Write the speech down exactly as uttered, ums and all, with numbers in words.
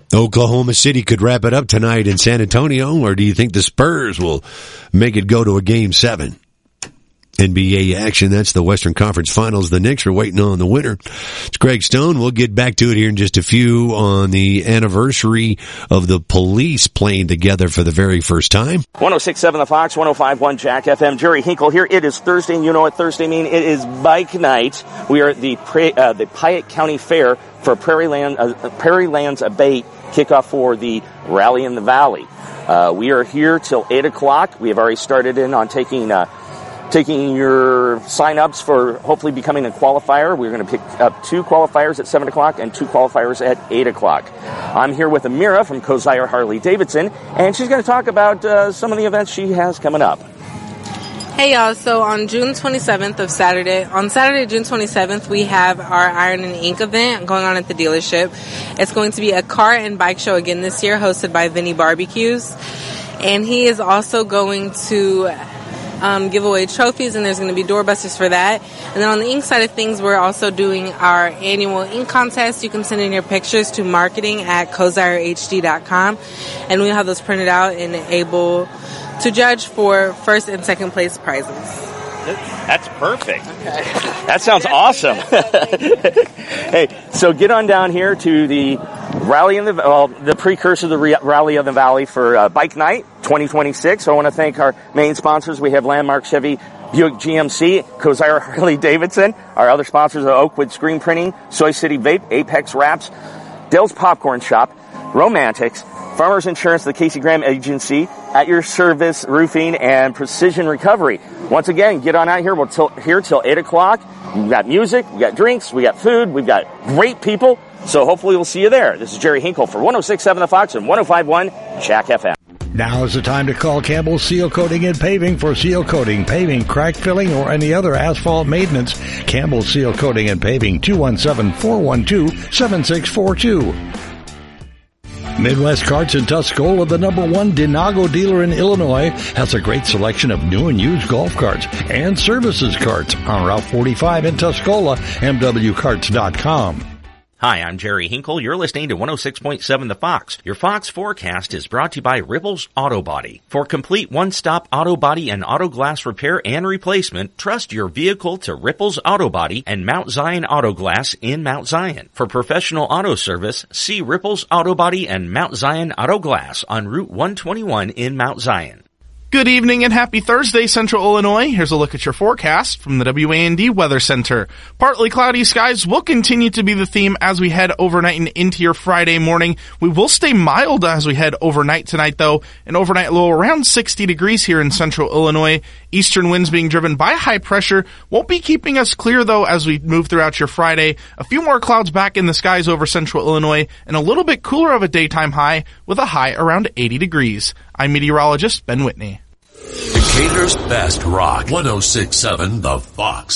Oklahoma City could wrap it up tonight in San Antonio, or do you think the Spurs will make it go to a game seven? N B A action, that's the Western Conference Finals. The Knicks are waiting on the winner. It's Greg Stone. We'll get back to it here in just a few on the anniversary of the Police playing together for the very first time. one oh six point seven The Fox, one oh five point one Jack F M. Jerry Hinkle here. It is Thursday, and you know what Thursday means. It is bike night. We are at the, uh, the Piatt County Fair for Prairie, Land, uh, Prairie Lands Abate kickoff for the Rally in the Valley. Uh, we are here till eight o'clock. We have already started in on taking... Uh, Taking your sign-ups for hopefully becoming a qualifier. We're going to pick up two qualifiers at seven o'clock and two qualifiers at eight o'clock. I'm here with Amira from Kosier Harley-Davidson, and she's going to talk about uh, some of the events she has coming up. Hey, y'all. So on June twenty-seventh of Saturday, on Saturday, June twenty-seventh, we have our Iron and Ink event going on at the dealership. It's going to be a car and bike show again this year, hosted by Vinny Barbecues. And he is also going to... Um, give away trophies, and there's going to be doorbusters for that. And then on the ink side of things, we're also doing our annual ink contest. You can send in your pictures to marketing at kosier h d dot com, and we'll have those printed out and able to judge for first and second place prizes. That's perfect. Okay. That sounds awesome. Hey, so get on down here to the Rally in the well, the precursor to the Re- Rally of the Valley for uh, Bike Night twenty twenty-six. So I want to thank our main sponsors. We have Landmark Chevy, Buick G M C, Kosier Harley-Davidson. Our other sponsors are Oakwood Screen Printing, Soy City Vape, Apex Wraps, Dale's Popcorn Shop, Romantics, Farmers Insurance, the Casey Graham Agency, At Your Service Roofing, and Precision Recovery. Once again, get on out here. We're till, here till eight o'clock. We've got music, we got drinks, we got food, we've got great people. So hopefully we'll see you there. This is Jerry Hinkle for one oh six point seven The Fox and one oh five point one Jack F M. Now is the time to call Campbell Seal Coating and Paving for seal coating, paving, crack filling, or any other asphalt maintenance. Campbell Seal Coating and Paving, two one seven, four one two, seven six four two. Midwest Carts in Tuscola, the number one Denago dealer in Illinois, has a great selection of new and used golf carts and services carts on Route forty-five in Tuscola, m w carts dot com. Hi, I'm Jerry Hinkle. You're listening to one oh six point seven The Fox. Your Fox forecast is brought to you by Ripples Auto Body. For complete one-stop auto body and auto glass repair and replacement, trust your vehicle to Ripples Auto Body and Mount Zion Auto Glass in Mount Zion. For professional auto service, see Ripples Auto Body and Mount Zion Auto Glass on Route one twenty-one in Mount Zion. Good evening and happy Thursday, Central Illinois. Here's a look at your forecast from the W A N D Weather Center. Partly cloudy skies will continue to be the theme as we head overnight and into your Friday morning. We will stay mild as we head overnight tonight, though. An overnight low around sixty degrees here in Central Illinois. Eastern winds being driven by high pressure won't be keeping us clear, though, as we move throughout your Friday. A few more clouds back in the skies over Central Illinois and a little bit cooler of a daytime high with a high around eighty degrees. I'm meteorologist Ben Whitney. Decatur's best rock, one oh six point seven The Fox.